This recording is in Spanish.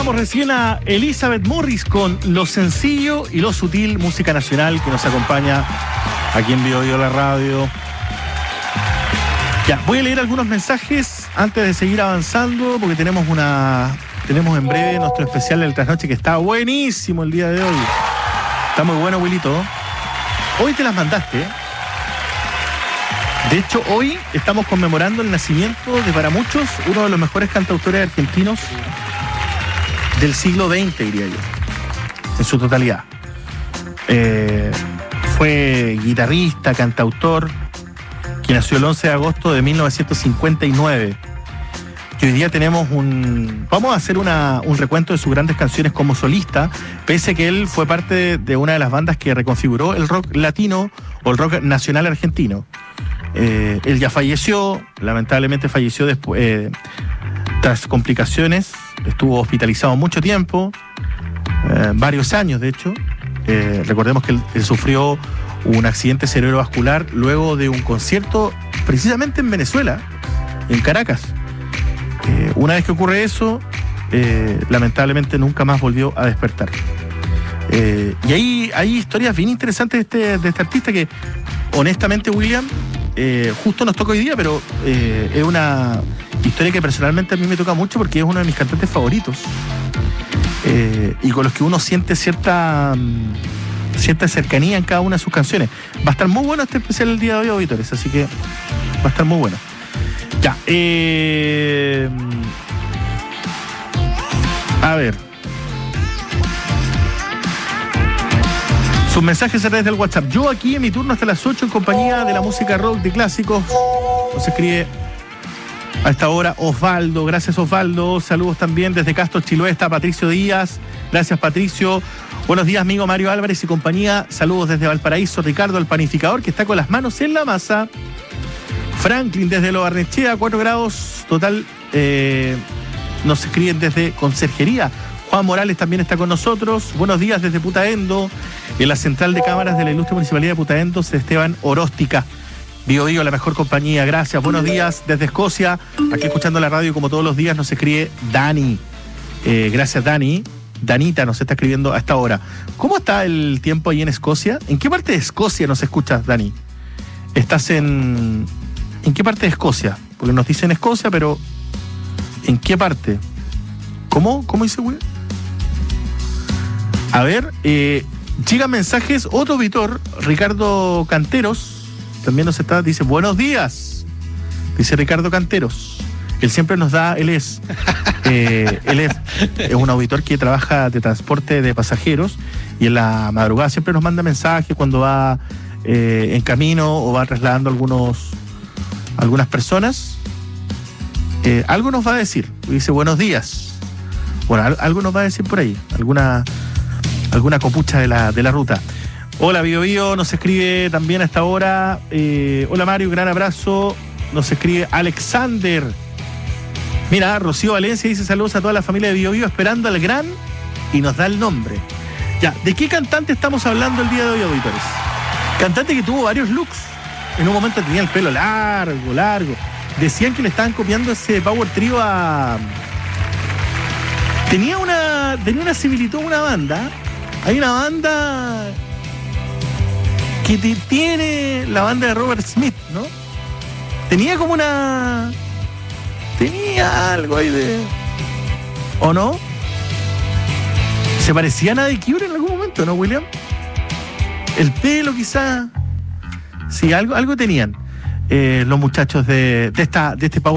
Escuchábamos recién a Elizabeth Morris con Lo Sencillo y Lo Sutil, música nacional que nos acompaña aquí en Bio la radio. Ya, voy a leer algunos mensajes antes de seguir avanzando porque tenemos en breve nuestro especial del trasnoche que está buenísimo el día de hoy. Está muy bueno, Wilito. Hoy te las mandaste, ¿eh? De hecho, hoy estamos conmemorando el nacimiento de, para muchos, uno de los mejores cantautores argentinos del siglo XX, diría yo, en su totalidad. Fue guitarrista, cantautor, que nació el 11 de agosto de 1959. Y hoy día tenemos vamos a hacer un recuento de sus grandes canciones como solista, pese a que él fue parte de una de las bandas que reconfiguró el rock latino o el rock nacional argentino. Él ya falleció, lamentablemente falleció después, tras complicaciones, estuvo hospitalizado mucho tiempo, varios años de hecho. Recordemos que él sufrió un accidente cerebrovascular luego de un concierto precisamente en Venezuela, en Caracas. Una vez que ocurre eso, lamentablemente nunca más volvió a despertar. Y hay historias bien interesantes de este artista que, honestamente, William, justo nos toca hoy día, pero es una historia que personalmente a mí me toca mucho porque es uno de mis cantantes favoritos, y con los que uno siente cierta cercanía en cada una de sus canciones. Va a estar muy bueno este especial el día de hoy, auditores, así que va a estar muy bueno. Ya, a ver. Sus mensajes a través del WhatsApp. Yo aquí en mi turno hasta las 8 en compañía de la música rock de clásicos. Nos escribe a esta hora Osvaldo. Gracias, Osvaldo. Saludos también desde Castro, Chiloé, está Patricio Díaz. Gracias, Patricio. Buenos días, amigo Mario Álvarez y compañía. Saludos desde Valparaíso. Ricardo, el panificador, que está con las manos en la masa. Franklin desde Lo Barnechea, 4 grados total. Nos escriben desde Conserjería. Juan Morales también está con nosotros. Buenos días desde Putaendo. En la central de cámaras de la ilustre municipalidad de Putaendo, Esteban Oróstica. Bio, la mejor compañía. Gracias. Buenos días desde Escocia. Aquí escuchando la radio como todos los días nos escribe Dani. Gracias, Dani. Danita nos está escribiendo a esta hora. ¿Cómo está el tiempo ahí en Escocia? ¿En qué parte de Escocia nos escuchas, Dani? ¿Estás en qué parte de Escocia? Porque nos dicen Escocia, pero ¿en qué parte? ¿Cómo dice, güey? A ver, llegan mensajes. Otro auditor, Ricardo Canteros, también dice, buenos días. Dice Ricardo Canteros. Él siempre nos da, él es un auditor que trabaja de transporte de pasajeros y en la madrugada siempre nos manda mensajes cuando va en camino o va trasladando algunas personas. Algo nos va a decir. Dice, buenos días. Bueno, algo nos va a decir por ahí. Alguna copucha de la ruta. Hola, Bio, nos escribe también a esta hora. Hola, Mario, gran abrazo. Nos escribe Alexander. Mira, Rocío Valencia dice saludos a toda la familia de Bio, esperando al gran, y nos da el nombre. Ya, ¿de qué cantante estamos hablando el día de hoy, auditores? Cantante que tuvo varios looks. En un momento tenía el pelo largo. Decían que le estaban copiando ese power trio a... Tenía una similitud a una banda. Hay una banda que tiene la banda de Robert Smith, ¿no? Tenía algo ahí de... ¿O no? ¿Se parecían a The Cure en algún momento, no, William? El pelo quizá. Sí, algo tenían los muchachos de este power